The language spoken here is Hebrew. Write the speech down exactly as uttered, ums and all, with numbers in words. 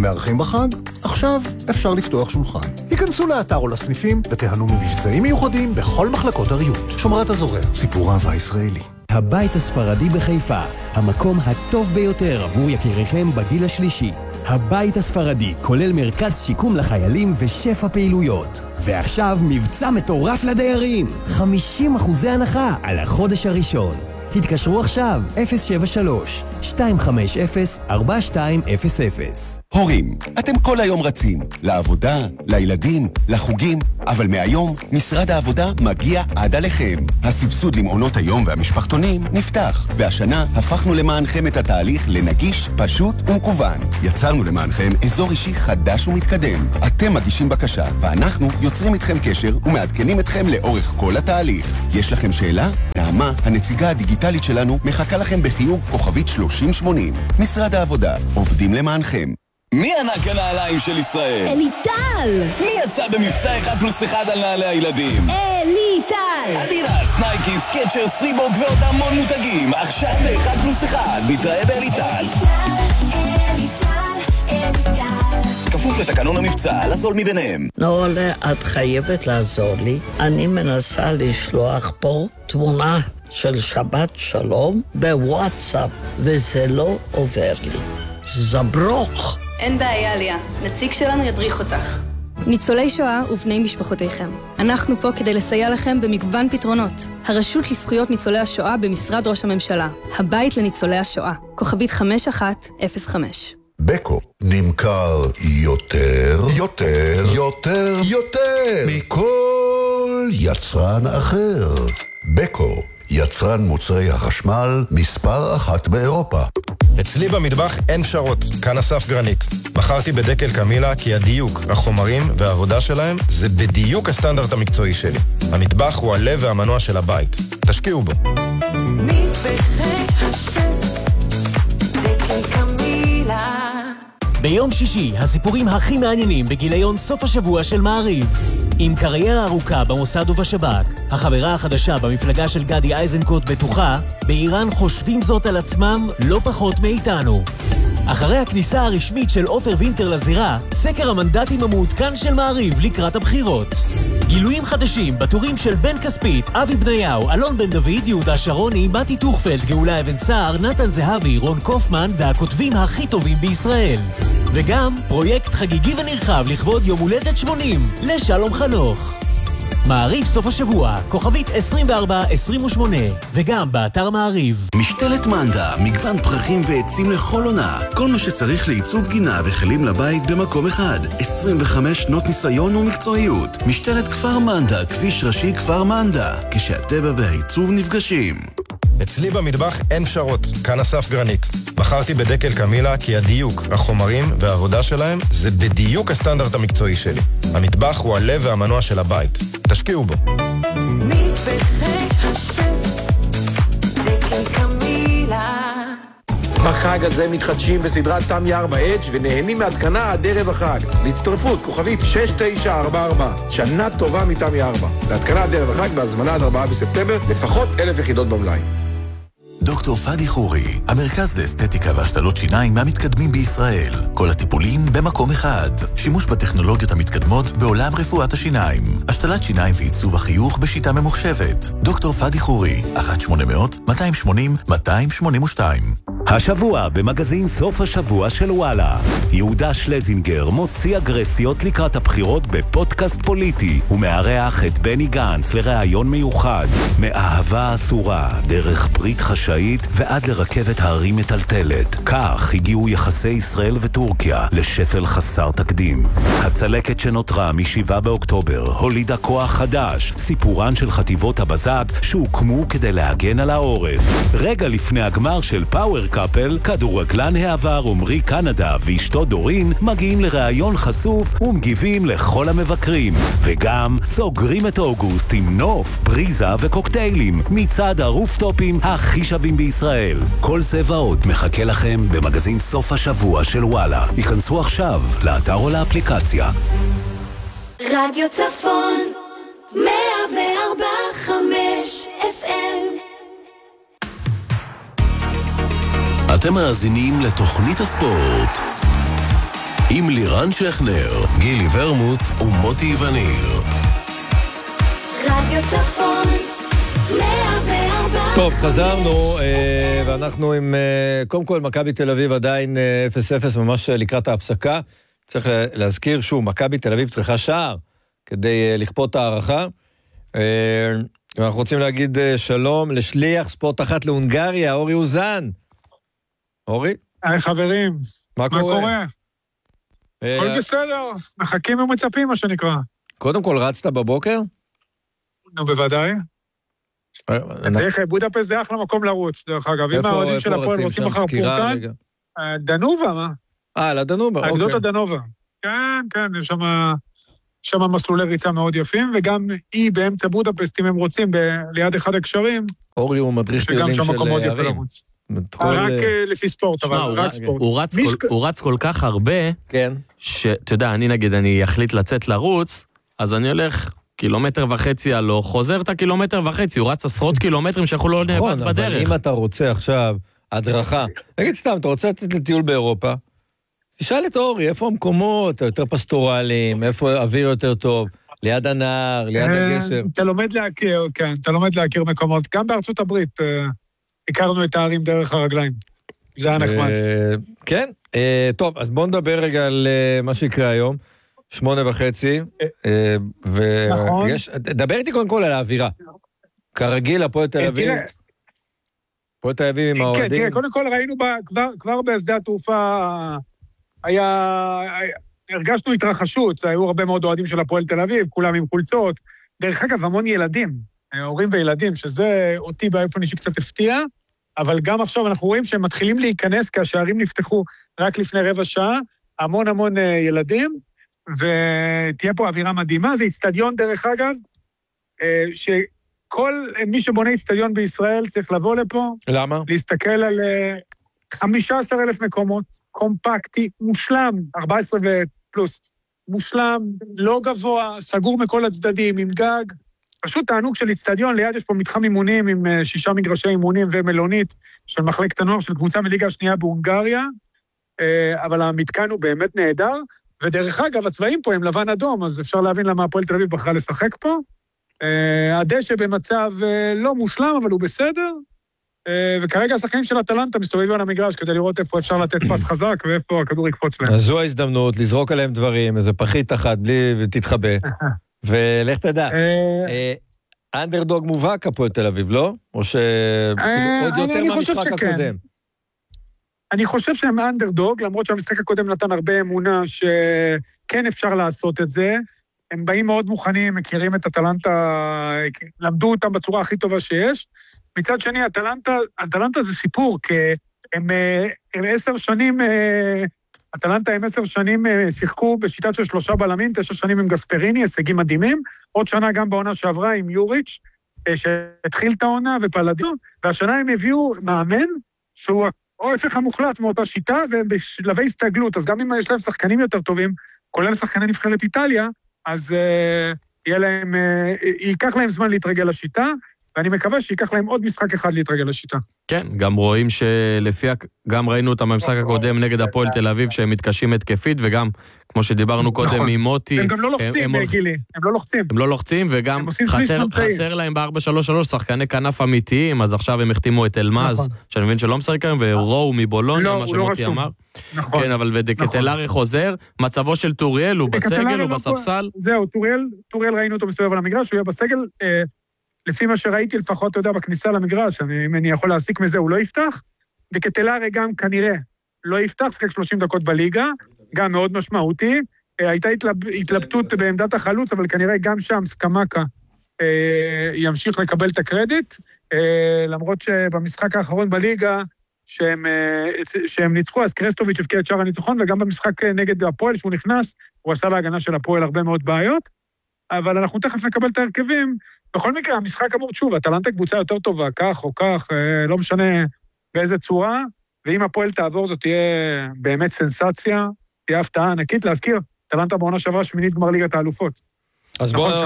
מארחים בחג? עכשיו אפשר לפתוח שולחן. היכנסו לאתר או לסניפים ותיהנו ממבצעים מיוחדים בכל מחלקות הריהוט. שומרת הזורע, סיפור אהבה ישראלי. הבית הספרדי בחיפה, המקום הטוב ביותר עבור יקיריכם בגיל השלישי. הבית הספרדי כולל מרכז שיקום לחיילים ושפע פעילויות. ועכשיו מבצע מטורף לדיירים, חמישים אחוז הנחה על החודש הראשון. התקשרו עכשיו אפס שבע שלוש שתיים חמש אפס ארבע שתיים אפס אפס. הורים, אתם כל היום רצים, לעבודה, לילדים, לחוגים, אבל מהיום משרד העבודה מגיע עד עליכם. הסבסוד למעונות היום והמשפחתונים נפתח, והשנה הפכנו למענכם את התהליך לנגיש, פשוט ומקוון. יצרנו למענכם אזור אישי חדש ומתקדם. אתם מגישים בקשה, ואנחנו יוצרים איתכם קשר ומעדכנים אתכם לאורך כל התהליך. יש לכם שאלה? נעמה, הנציגה הדיגיטלית שלנו, מחכה לכם בחיוג כוכבית שלושים שמונים. משרד העבודה, עובדים למענכם. מי ענק הנעליים של ישראל? אליטל! מי יצא במבצע אחד פלוס אחד על נעלי הילדים? אליטל! אדידס, נייקי, סקצ'רס, ריבוק ועוד המון מותגים. עכשיו באחד פלוס אחד, נתראה באליטל. אליטל, אליטל. כפוף לתקנון המבצע, לזול מביניהם. נולה, את חייבת לעזור לי. אני מנסה לשלוח פה תמונה של שבת שלום בוואטסאפ, וזה לא עובר לי. זברוך. אין בעיה, ליה. נציג שלנו ידריך אותך. ניצולי שואה ובני משפחותיכם. אנחנו פה כדי לסייע לכם במגוון פתרונות. הרשות לזכויות ניצולי השואה במשרד ראש הממשלה. הבית לניצולי השואה. כוכבית חמש אחת אפס חמש. בקו נמכר יותר, יותר, יותר, יותר מכל יצרן אחר. בקו, יצרן מוצרי החשמל מספר אחת באירופה. אצלי במטבח אין פשרות, כאן אסף גרנית. בחרתי בדקל קמילה כי הדיוק, החומרים והעבודה שלהם זה בדיוק הסטנדרט המקצועי שלי. המטבח הוא הלב והמנוע של הבית. תשקיעו בו. מטבחי השף, דקל קמילה. ביום שישי, הסיפורים הכי מעניינים בגיליון סוף השבוע של מעריב. עם קריירה ארוכה במוסד ובשב"כ, החברה החדשה במפלגה של גדי איזנקוט בטוחה, באיראן חושבים זאת על עצמם לא פחות מאיתנו. אחרי הכניסה הרשמית של עופר וינטר לזירה, סקר המנדטים המעודכן של מעריב לקראת הבחירות. גילויים חדשים בטורים של בן כספית, אבי בניהו, אלון בן דוד, יהודה שרוני, מתי טוחפלד, גאולה אבן סער, נתן זהבי, רון קופמן והכותבים הכי טובים בישראל. וגם פרויקט חגיגי ונרחב לכבוד יום הולדת שמונים לשלום חנוך. מעריב סוף השבוע, כוכבית עשרים וארבע עשרים ושמונה, וגם באתר מעריב. משתלת מנדה, מגוון פרחים ועצים לכל עונה. כל מה שצריך לעיצוב גינה וחלים לבית במקום אחד. עשרים וחמש שנות ניסיון ומקצועיות. משתלת כפר מנדה, כביש ראשי כפר מנדה, כשהטבע והעיצוב נפגשים. אצלי במטבח אין פשרות, כאן אסף גרנית. בחרתי בדקל קמילה כי הדיוק, החומרים והעבודה שלהם זה בדיוק הסטנדרט המקצועי שלי. המטבח הוא הלב והמנוע של הבית. תשקיעו בו. מטבחי השף, דקל קמילה. בחג הזה מתחדשים בסדרת תמי ארבע אדג' ונהנים מהתקנה עד ערב החג. להצטרפות, כוכבית שש תשע ארבע ארבע. שנה טובה מתמי ארבע. להתקנה עד ערב החג בהזמנה עד ארבעה בספטמבר, לפחות אלף יחידות במלאי. דוקטור פאדי חורי, המרכז לאסתטיקה והשתלות שיניים מהמתקדמים בישראל. כל הטיפולים במקום אחד. שימוש בטכנולוגיות המתקדמות בעולם רפואת השיניים. השתלת שיניים ועיצוב החיוך בשיטה ממוחשבת. דוקטור פאדי חורי, אחת שמונה מאות מאתיים שמונים מאתיים שמונים ושתיים. השבוע במגזין סוף השבוע של וואלה. יהודה שלזינגר מוציא אגרסיות לקראת הבחירות בפודקאסט פוליטי. הוא מארח את בני גנץ לראיון מיוחד. מאהבה אסורה, דרך ברית חשאית ועד לרכבת ההרים מטלטלת. כך הגיעו יחסי ישראל וטורקיה לשפל חסר תקדים. הצלקת שנותרה משבעה באוקטובר הולידה כוח חדש. סיפורן של חטיבות הבזק שהוקמו כדי להגן על העורף. רגע לפני הגמר של פאוור קאפל, כדורגלן העבר עומרי קנדה ואשתו דורין מגיעים לראיון חשוף ומגיבים לכל המבקרים. וגם סוגרים את אוגוסט עם נוף, בריזה וקוקטיילים מצד הרופטופים הכי שווים בישראל. כל זה ועוד מחכה לכם במגזין סוף השבוע של וואלה. ייכנסו עכשיו לאתר או לאפליקציה. רדיו צפון מאה וארבע חמש אף אם. אתם מאזינים לתוכנית הספורט עם לירן שכנר, גילי ורמוט ומוטי וניר. רדיו צפון מאה וארבע. טוב, חזרנו, ואנחנו עם, קודם כל, מכבי תל אביב עדיין אפס אפס, ממש לקראת ההפסקה. צריך להזכיר שוב, מכבי תל אביב צריכה שער כדי לכפות הערכה. ואנחנו רוצים להגיד שלום לשליח ספורט אחת להונגריה, אורי אוזן. אורי? היי חברים, מה קורה? הכל בסדר, מחכים ומצפים מה שנקרא. קודם כל, רצת בבוקר? נו, בוודאי. צריך, בודפסט זה אחלה מקום לרוץ, דרך אגב. אם האוהדים של הפועל רוצים אחר פורקן, דנובה, מה? אה, לדנובה, אוקיי. אגדות הדנובה. כן, כן, יש שם מסלולי ריצה מאוד יפים, וגם היא באמצע בודפסט, אם הם רוצים, ליד אחד הקשרים, אורי הוא מדריך טיולים של ערים. רק לפי ספורט, אבל רק ספורט. הוא רץ כל כך הרבה, שאתה יודע, אני נגיד, אני אחליט לצאת לרוץ, אז אני הולך קילומטר וחצי הלא, חוזר את הקילומטר וחצי, הוא רץ עשרות קילומטרים שאנחנו לא נאבד בדרך. נכון, אבל אם אתה רוצה עכשיו הדרכה, נגיד סתם, אתה רוצה לצאת לטיול באירופה, תשאל את אורי, איפה המקומות היותר פסטורליים, איפה האוויר יותר טוב, ליד הנהר, ליד הגשר. אתה לומד להכיר, כן, אתה לומד להכיר מקומות, גם בארצות הברית, הכרנו את הערים דרך הרגליים. זה היה נחמד. כן, טוב, אז בואו נדבר רגע על מה שיקרה היום. שמונה וחצי, נכון. דבר איתי קודם כל על האווירה. כרגיל, הפועל תל אביב. הפועל תל אביב עם האוהדים. כן, תראה, קודם כל ראינו כבר בשדה התעופה, היה, הרגשנו התרחשות, היו הרבה מאוד אוהדים של הפועל תל אביב, כולם עם חולצות. דרך אגב, המון ילדים, הורים וילדים, שזה אותי באופן אישי קצת הפתיע, אבל גם עכשיו אנחנו רואים שהם מתחילים להיכנס, כי השערים נפתחו רק לפני רבע שעה, המון המון ילדים, ותהיה פה אווירה מדהימה. זה אצטדיון דרך אגב, שכל מי שבונה אצטדיון בישראל צריך לבוא לפה. למה? להסתכל על חמישה עשר אלף מקומות, קומפקטי, מושלם, ארבע עשרה ופלוס, מושלם, לא גבוה, סגור מכל הצדדים, עם גג, פשוט תענוג של אצטדיון, ליד יש פה מתחם אימונים עם שישה מגרשי אימונים ומלונית של מחלקת הנוער של קבוצה מליגה השנייה בהונגריה, אבל המתקן הוא באמת נהדר, ודרך אגב, הצבעים פה הם לבן אדום, אז אפשר להבין למה הפועל תל אביב בחרה לשחק פה. הדשא במצב לא מושלם, אבל הוא בסדר, וכרגע השחקנים של אטלנטה מסתובבים על המגרש כדי לראות איפה אפשר לתת פס חזק ואיפה הכדור יקפוץ להם. אז זו ההזדמנות לזרוק עליהם דברים, איזה פחית אחת בלי ותתחבא, ולך תדע. אנדרדוג מובהק הפועל תל אביב, לא? או שעוד יותר מהמשחק הקודם? אני חושב שהם אנדרדוג, למרות שהמשחק הקודם נתן הרבה אמונה שכן אפשר לעשות את זה. הם באים מאוד מוכנים, מכירים את אטלנטה, למדו אותם בצורה הכי טובה שיש. מצד שני, אטלנטה, אטלנטה זה סיפור, כי הם, הם עשר שנים, אטלנטה הם עשר שנים שיחקו בשיטת של שלושה בלמים, תשע שנים עם גספריני, הישגים מדהימים, עוד שנה גם בעונה שעברה עם יוריץ', שהתחיל את העונה ופלדיו, והשנה הם הביאו מאמן, שהוא או ההפך המוחלט מאותה שיטה, והם בשלבי הסתגלות, אז גם אם יש להם שחקנים יותר טובים, כולל שחקני נבחרת איטליה, אז uh, יהיה להם, uh, ייקח להם זמן להתרגל לשיטה, ואני מקווה שיקח להם עוד משחק אחד להתרגל לשיטה. כן, גם רואים שלפי, גם ראינו אותם במשחק הקודם נגד הפועל תל אביב, שהם מתקשים התקפית, וגם, כמו שדיברנו קודם עם מוטי... הם גם לא לוחצים, גילי, הם לא לוחצים. הם לא לוחצים, וגם חסר להם ב-ארבע שלוש שלוש שחקני כנף אמיתיים, אז עכשיו הם החתימו את אלמז, שאני מבין שלא משחק היום, ורואו מבולוניה, מה שמוטי אמר. נכון. כן, אבל ודקטלרי חוזר, מצבו של טוריאל, הוא בסגל, הוא בספסל. זהו, טוריאל ראינו אותו מסתובב על המגרש, הוא יהיה בסגל, לפי מה שראיתי לפחות, אתה יודע, בכניסה למגרש, אם אני יכול להסיק מזה, הוא לא יפתח, וקטלרי גם כנראה לא יפתח, שחק שלושים דקות בליגה, גם מאוד משמעותי, הייתה התלבטות בעמדת החלוץ, אבל כנראה גם שם סקמקה ימשיך לקבל את הקרדיט, למרות שבמשחק האחרון בליגה, שהם, שהם ניצחו, אז קרסטוביץ' הבקיע את שער הניצחון, וגם במשחק נגד הפועל שהוא נכנס, הוא עשה להגנה של הפועל הרבה מאוד בעיות, אבל אנחנו תכף נקבל את ההרכבים. בכל מקרה, המשחק אמור שוב, אטלנטה קבוצה יותר טובה, כך או כך, לא משנה באיזה צורה, ואם הפועל תעבור זאת תהיה באמת סנסציה, תהיה הפתעה ענקית. להזכיר, אטלנטה בעונה שעברה שמינית גמר ליגת האלופות. אז בוא...